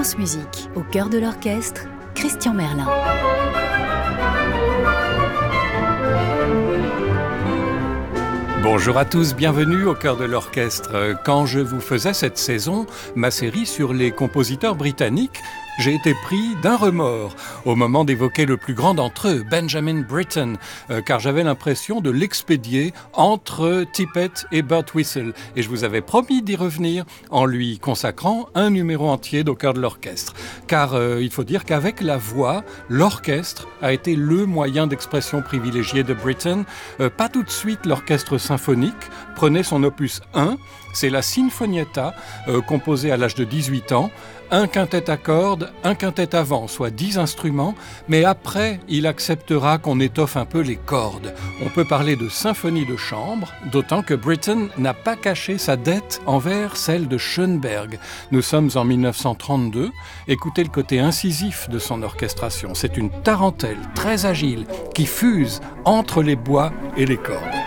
France Musique, au cœur de l'orchestre, Christian Merlin. Bonjour à tous, bienvenue au cœur de l'orchestre. Quand je vous faisais cette saison, ma série sur les compositeurs britanniques, j'ai été pris d'un remords au moment d'évoquer le plus grand d'entre eux, Benjamin Britten, car j'avais l'impression de l'expédier entre Tippett et Birtwistle. Et je vous avais promis d'y revenir en lui consacrant un numéro entier d'au cœur de l'orchestre. Car il faut dire qu'avec la voix, l'orchestre a été le moyen d'expression privilégié de Britten. Pas tout de suite l'orchestre symphonique prenait son opus 1, c'est la Sinfonietta, composée à l'âge de 18 ans, un quintet à cordes, un quintet à vent, soit 10 instruments, mais après, il acceptera qu'on étoffe un peu les cordes. On peut parler de symphonie de chambre, d'autant que Britten n'a pas caché sa dette envers celle de Schoenberg. Nous sommes en 1932, écoutez le côté incisif de son orchestration. C'est une tarentelle très agile qui fuse entre les bois et les cordes.